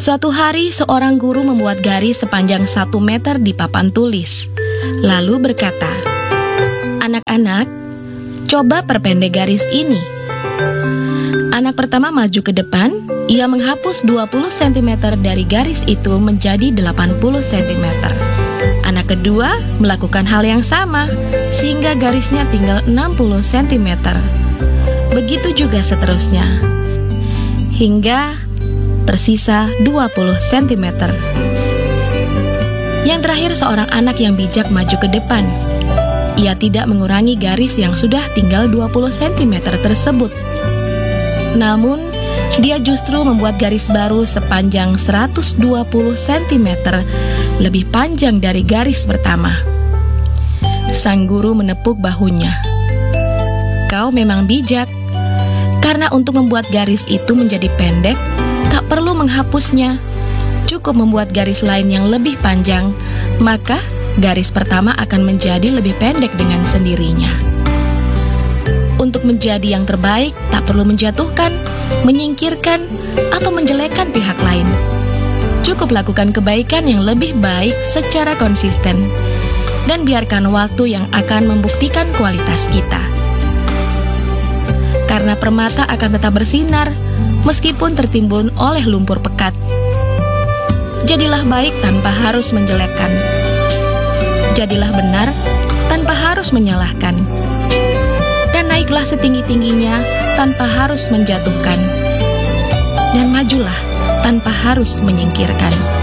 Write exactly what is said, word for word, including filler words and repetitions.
Suatu hari seorang guru membuat garis sepanjang satu meter di papan tulis. Lalu berkata, "Anak-anak, coba perpendek garis ini." Anak pertama maju ke depan, ia menghapus dua puluh sentimeter dari garis itu menjadi delapan puluh sentimeter. Anak kedua melakukan hal yang sama, sehingga garisnya tinggal enam puluh sentimeter. Begitu juga seterusnya, hingga tersisa dua puluh sentimeter. Yang terakhir seorang anak yang bijak maju ke depan. Ia tidak mengurangi garis yang sudah tinggal dua puluh sentimeter tersebut. Namun, dia justru membuat garis baru sepanjang seratus dua puluh sentimeter, lebih panjang dari garis pertama. Sang guru menepuk bahunya. "Kau memang bijak, karena untuk membuat garis itu menjadi pendek, tak perlu menghapusnya. Cukup membuat garis lain yang lebih panjang, maka garis pertama akan menjadi lebih pendek dengan sendirinya." Untuk menjadi yang terbaik, tak perlu menjatuhkan, menyingkirkan, atau menjelekkan pihak lain. Cukup lakukan kebaikan yang lebih baik secara konsisten, dan biarkan waktu yang akan membuktikan kualitas kita. Karena permata akan tetap bersinar, meskipun tertimbun oleh lumpur pekat. Jadilah baik tanpa harus menjelekkan. Jadilah benar tanpa harus menyalahkan. Dan naiklah setinggi-tingginya tanpa harus menjatuhkan. Dan majulah tanpa harus menyingkirkan.